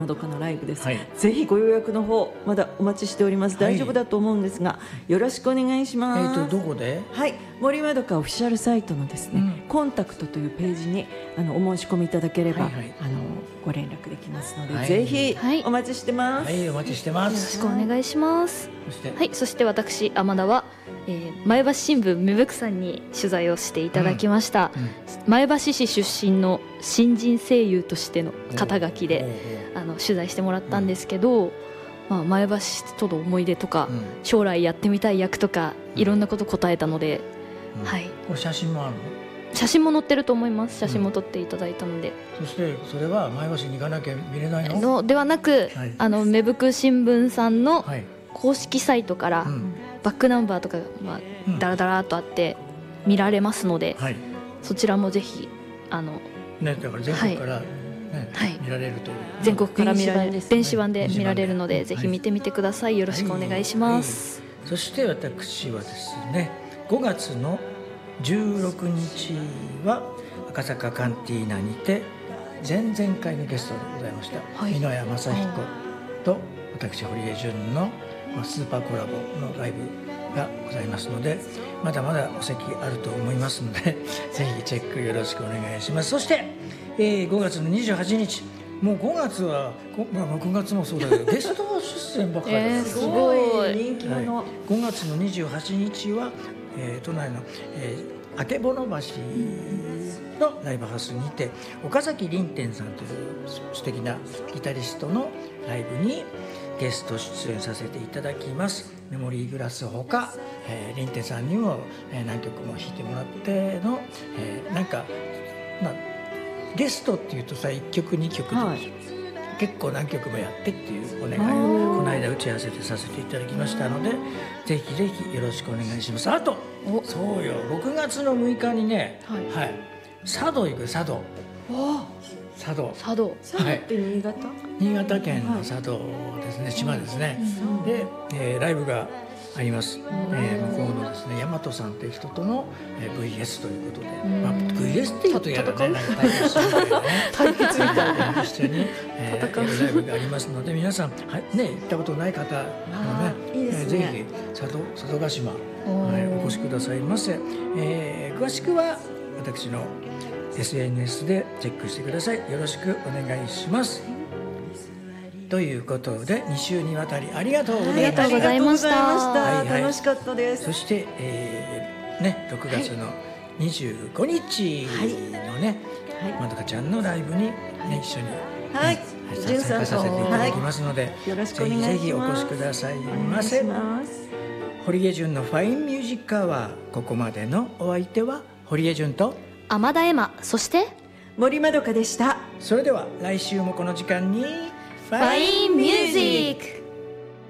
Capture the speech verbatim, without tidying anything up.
まどかのライブです、 はい、 ぜひご予約の方まだお待ちしております。大丈夫だと思うんですが、はい、よろしくお願いします。 えーとどこで？ はい、森まどかオフィシャルサイトのですね、うん、コンタクトというページにあのお申し込みいただければ、はいはい、あのご連絡できますので、はい、ぜひお待ちしてます。 はい、お待ちしてます。 よろしくお願いします。 そして、 はい、そして私天田は、えー、前橋新聞芽吹さんに取材をしていただきました、うんうん、前橋市出身の新人声優としての肩書きであの取材してもらったんですけど、うん、まあ、前橋との思い出とか、うん、将来やってみたい役とか、うん、いろんなこと答えたので、うん、はい、 これ写真もあるの？ 写真も載ってると思います。写真も撮っていただいたので、 うん、そしてそれは前橋に行かなきゃ見れないの？ のではなく、はい、あの芽吹新聞さんの公式サイトから、はい、バックナンバーとかが、まあ、だらだらっとあって見られますので、はい、そちらもぜひあの、 ね、だから全国から、ね、はい、見られるという、 全国から見られる電子版で見られるので、ぜひ見てみてください。よろしくお願いします、 はいはい、そして私はですね、ごがつのじゅうろくにちは赤坂カンティーナにて前々回のゲストでございました、はい、美濃谷正彦と私堀江純のスーパーコラボのライブがございますので、まだまだお席あると思いますのでぜひチェックよろしくお願いします。そして、えー、ごがつのにじゅうはちにち、もうごがつは、まあ、くがつもそうだけどゲスト出演ばっかりです、 えー、すごい人気者、はい、 ごがつのにじゅうはちにちは、えー、都内の、えー、曙橋のライブハウスにて岡崎凛天さんという素敵なギタリストのライブにゲスト出演させていただきます。メモリーグラスほか、えー、凛天さんにも、えー、何曲も弾いてもらっての、えー、なんか、まあ、ゲストっていうとさいっきょくにきょくで、はい、結構何曲もやってっていうお願いをこの間打ち合わせでさせていただきましたので、ぜひぜひよろしくお願いします。あとそうよ、ろくがつのむいかにね、はいはい、佐渡行く。佐渡佐渡佐渡佐渡って新潟、はい、 新潟県の佐渡ですね、はい、島ですね、うん、で、えー、ライブがあります、えー、向こうのですね大和さんという人との、えー、ブイエス ということで、まあ、ブイエス っていうとやるね、なんか対決するんだよね対決みたいな一緒に、えー、ライブがありますので、皆さん、はいね、行ったことない方もね、 いいですね、 えー、ぜひ佐渡、佐渡島、はい、お越しくださいませ、えー、詳しくは私のエスエヌエス でチェックしてください。よろしくお願いします。ということでに週にわたりありがとうございました。 ありがとうございました。 はいはい、楽しかったです。 そして、えーね、ろくがつのにじゅうごにちのね、はい、まどかちゃんのライブに、ね、一緒に、 はい、 参加させていただきますので、はい、 よろしくお願いします。 ぜひぜひお越しくださいませ。堀江純のファインミュージックアワー、ここまでのお相手は堀江純と天田恵麻、そして森まどかでした。 それでは来週もこの時間にファインミュージック。